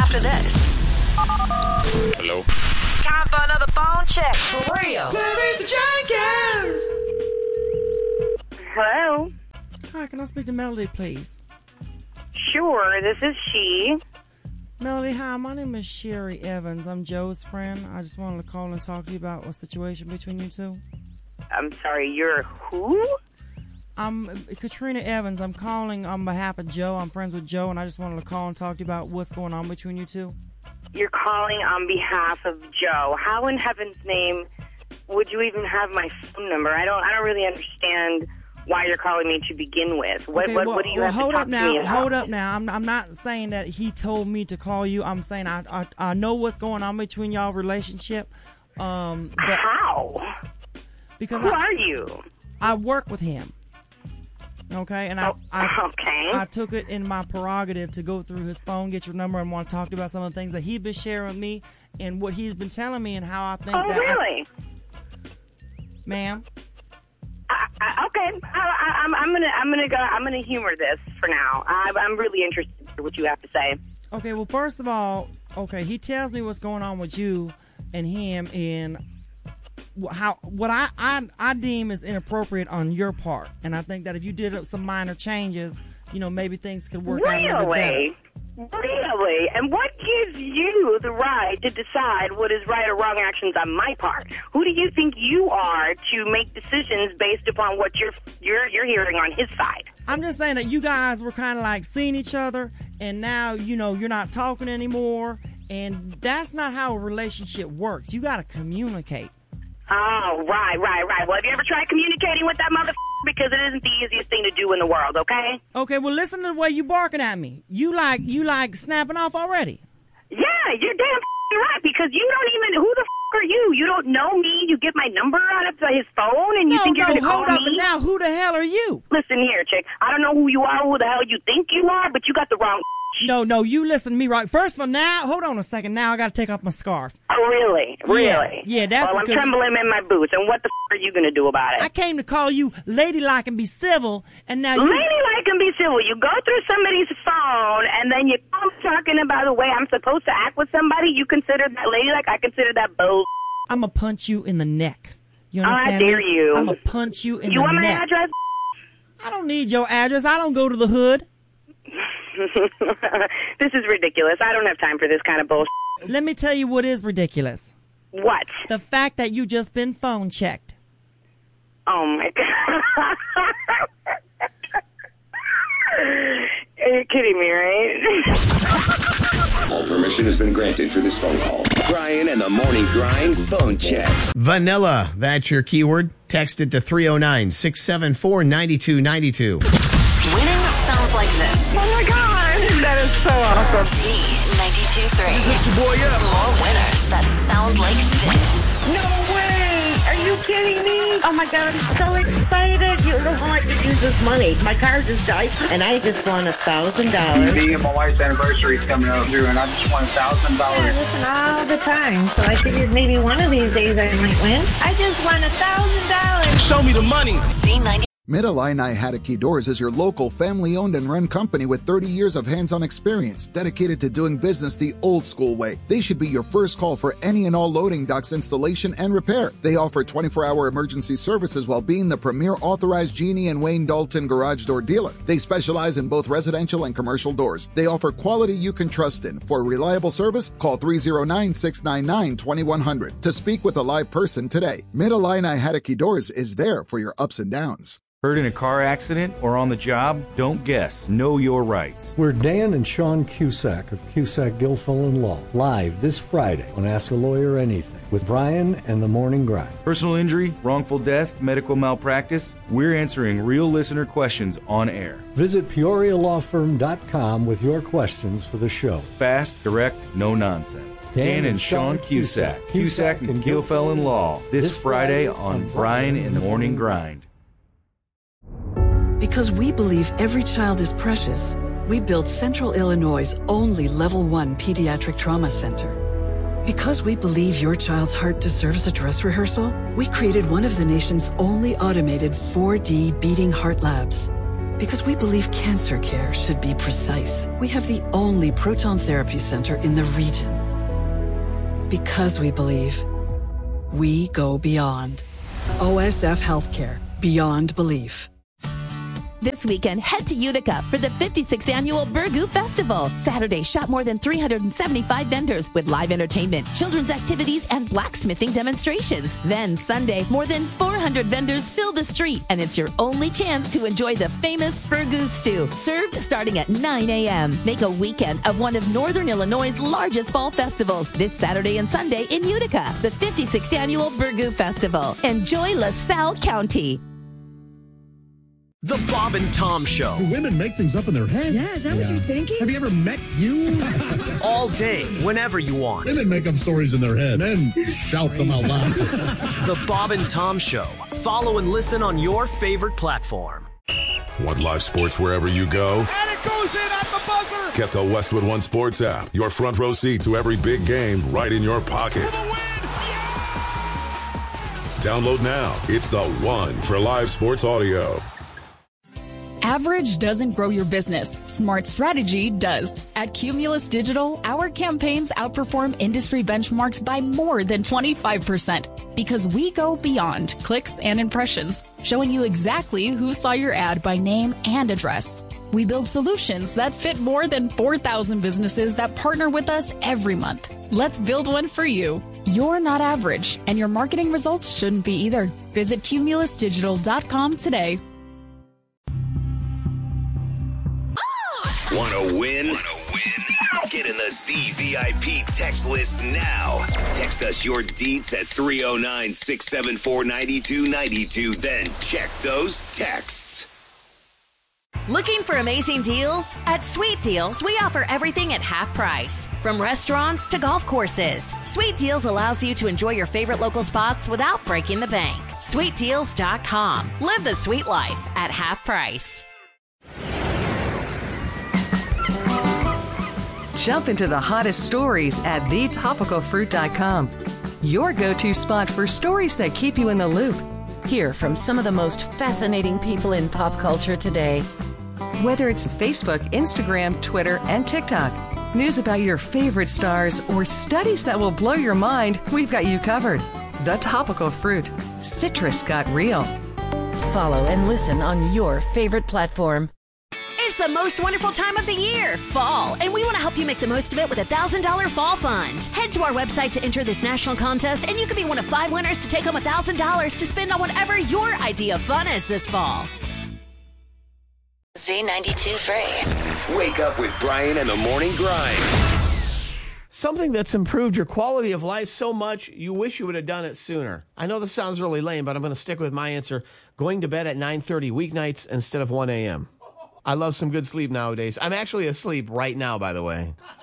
after this. Hello? Time for another phone check. For real. Larissa Jenkins! Hello? Hi, can I speak to Melody, please? Sure, this is she. Melody, hi, my name is Sherry Evans. I'm Joe's friend. I just wanted to call and talk to you about a situation between you two. I'm sorry, you're who? I'm Katrina Evans. I'm calling on behalf of Joe. I'm friends with Joe, and I just wanted to call and talk to you about what's going on between you two. You're calling on behalf of Joe. How in heaven's name would you even have my phone number? I don't really understand why you're calling me to begin with. What do you have to talk to me about? Hold up now. I'm not saying that he told me to call you. I'm saying I know what's going on between y'all relationship. How? Because who are you? I work with him. Okay, and I took it in my prerogative to go through his phone, get your number, and want to talk about some of the things that he's been sharing with me and what he's been telling me and how I think that. Oh, really? Ma'am? Okay, I'm gonna humor this for now. I'm really interested in what you have to say. Okay, well, first of all, he tells me what's going on with you and him and what I deem is inappropriate on your part, and I think that if you did some minor changes, maybe things could work out a little bit better. Really? And what gives you the right to decide what is right or wrong actions on my part? Who do you think you are to make decisions based upon what you're hearing on his side? I'm just saying that you guys were kind of like seeing each other, and now you're not talking anymore, and that's not how a relationship works. You got to communicate. Oh, right. Well, have you ever tried communicating with that motherfucker? Because it isn't the easiest thing to do in the world, okay? Okay, well, listen to the way you barking at me. You like snapping off already. Yeah, you're damn right, because you don't even, who the are you? You don't know me. You get my number out of his phone, and you think you're going to call me? No, hold up. Now, who the hell are you? Listen here, chick. I don't know who you are, who the hell you think you are, but you got the wrong No, you listen to me right. First of all, now, hold on a second. Now I got to take off my scarf. Oh, really? Really? Yeah, that's well, I'm trembling in my boots, and what the are you going to do about it? I came to call you ladylike and be civil, and now you... Ladylike and be civil. You go through somebody's phone, and then you come talking about the way I'm supposed to act with somebody. You consider that ladylike? I consider that bull. I'm going to punch you in the neck. You understand me? I dare you. I'm going to punch you in the neck. You want my address? I don't need your address. I don't go to the hood. This is ridiculous. I don't have time for this kind of bullshit. Let me tell you what is ridiculous. What? The fact that you just been phone checked. Oh, my God. You're kidding me, right? All permission has been granted for this phone call. Brian and the Morning Grind phone checks. Vanilla, that's your keyword. Text it to 309-674-9292. Winning sounds like this. Oh, my God. That is so awesome. Z92.3. Just lift your boy up. More winners that sound like this. No way. Are you kidding me? Oh, my God. I'm so excited. You know how I could use this money. My car just died, and I just won $1,000. Me and my wife's anniversary is coming up through, and I just won $1,000. I listen all the time, so I figured maybe one of these days I might win. I just won $1,000. Show me the money. Z90. Mid-Illini Haddocky Doors is your local family-owned and run company with 30 years of hands-on experience, dedicated to doing business the old-school way. They should be your first call for any and all loading docks installation and repair. They offer 24-hour emergency services while being the premier authorized Genie and Wayne Dalton garage door dealer. They specialize in both residential and commercial doors. They offer quality you can trust in. For reliable service, call 309-699-2100 to speak with a live person today. Mid-Illini Haddocky Doors is there for your ups and downs. Hurt in a car accident or on the job? Don't guess. Know your rights. We're Dan and Sean Cusack of Cusack Guilfoyle Law, live this Friday on Ask a Lawyer Anything with Brian and the Morning Grind. Personal injury, wrongful death, medical malpractice? We're answering real listener questions on air. Visit PeoriaLawFirm.com with your questions for the show. Fast, direct, no nonsense. Dan and Sean Cusack. Cusack and Guilfoyle Law. This Friday on Brian and the Morning Grind. Because we believe every child is precious, we built Central Illinois' only Level 1 Pediatric Trauma Center. Because we believe your child's heart deserves a dress rehearsal, we created one of the nation's only automated 4D beating heart labs. Because we believe cancer care should be precise. We have the only proton therapy center in the region. Because we believe, we go beyond. OSF Healthcare. Beyond belief. This weekend, head to Utica for the 56th Annual Burgoo Festival. Saturday, shop more than 375 vendors with live entertainment, children's activities, and blacksmithing demonstrations. Then Sunday, more than 400 vendors fill the street, and it's your only chance to enjoy the famous Burgoo stew, served starting at 9 a.m. Make a weekend of one of Northern Illinois' largest fall festivals this Saturday and Sunday in Utica, the 56th Annual Burgoo Festival. Enjoy LaSalle County. The Bob and Tom Show. Do women make things up in their head? Yeah, is that what you're thinking? Have you ever met you? All day, whenever you want. Women make up stories in their head, men shout them out loud. The Bob and Tom Show. Follow and listen on your favorite platform. Want live sports wherever you go? And it goes in at the buzzer! Get the Westwood One Sports app. Your front row seat to every big game right in your pocket. For the win! Download now. It's the one for live sports audio. Average doesn't grow your business. Smart strategy does. At Cumulus Digital, our campaigns outperform industry benchmarks by more than 25% because we go beyond clicks and impressions, showing you exactly who saw your ad by name and address. We build solutions that fit more than 4,000 businesses that partner with us every month. Let's build one for you. You're not average, and your marketing results shouldn't be either. Visit cumulusdigital.com today. Want to win? Get in the ZVIP text list now. Text us your deets at 309-674-9292. Then check those texts. Looking for amazing deals? At Sweet Deals, we offer everything at half price. From restaurants to golf courses. Sweet Deals allows you to enjoy your favorite local spots without breaking the bank. SweetDeals.com. Live the sweet life at half price. Jump into the hottest stories at thetopicalfruit.com. Your go-to spot for stories that keep you in the loop. Hear from some of the most fascinating people in pop culture today. Whether it's Facebook, Instagram, Twitter, and TikTok, news about your favorite stars, or studies that will blow your mind, we've got you covered. The Topical Fruit. Citrus got real. Follow and listen on your favorite platform. It's the most wonderful time of the year, fall, and we want to help you make the most of it with a $1,000 fall fund. Head to our website to enter this national contest, and you could be one of 5 winners to take home $1,000 to spend on whatever your idea of fun is this fall. Z92.3. Wake up with Brian and the Morning Grind. Something that's improved your quality of life so much you wish you would have done it sooner. I know this sounds really lame, but I'm going to stick with my answer. Going to bed at 9:30 weeknights instead of 1 a.m. I love some good sleep nowadays. I'm actually asleep right now, by the way.